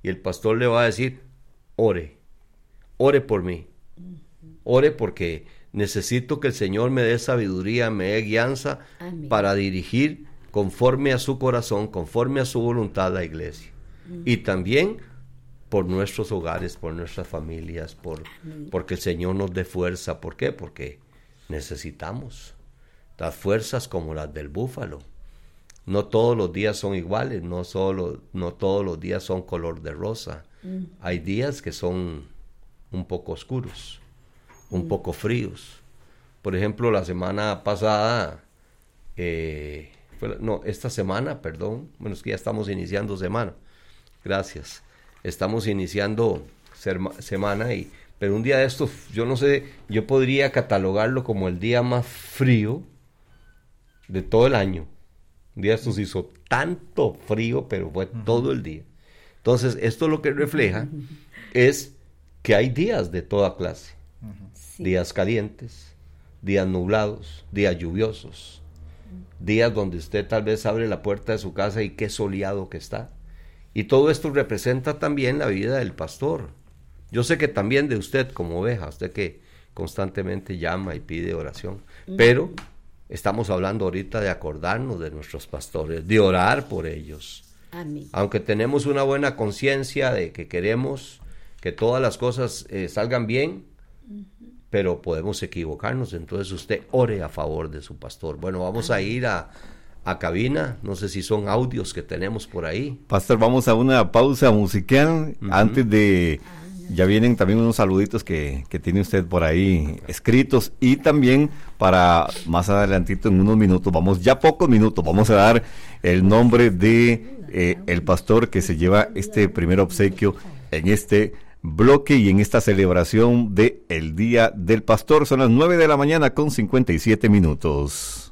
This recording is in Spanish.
y el pastor le va a decir, ore por mí, ore porque necesito que el Señor me dé sabiduría, me dé guianza. Amén. Para dirigir conforme a su corazón, conforme a su voluntad la iglesia. Y también por nuestros hogares, por nuestras familias, porque el Señor nos dé fuerza. ¿Por qué? Porque necesitamos las fuerzas como las del búfalo. No todos los días son iguales, no todos los días son color de rosa. Hay días que son un poco oscuros, un poco fríos. Por ejemplo, la semana pasada, esta semana, perdón, bueno, es que ya estamos iniciando semana, gracias, estamos iniciando semana, pero un día de estos, yo no sé, yo podría catalogarlo como el día más frío de todo el año. Un día de estos hizo tanto frío, pero fue todo el día. Entonces, esto lo que refleja es que hay días de toda clase, días calientes, días nublados, días lluviosos, días donde usted tal vez abre la puerta de su casa y qué soleado que está. Y todo esto representa también la vida del pastor. Yo sé que también de usted como oveja, usted que constantemente llama y pide oración, pero estamos hablando ahorita de acordarnos de nuestros pastores, de orar por ellos. Amén. Aunque tenemos una buena conciencia de que queremos que todas las cosas salgan bien, pero podemos equivocarnos, entonces usted ore a favor de su pastor. Bueno, vamos a ir a cabina, no sé si son audios que tenemos por ahí. Pastor, vamos a una pausa musical, antes de... Ya vienen también unos saluditos que tiene usted por ahí escritos, y también para más adelantito en unos minutos, pocos minutos, vamos a dar el nombre de el pastor que se lleva este primer obsequio en este bloque y en esta celebración de el Día del Pastor. Son las 9 de la mañana con 57 minutos.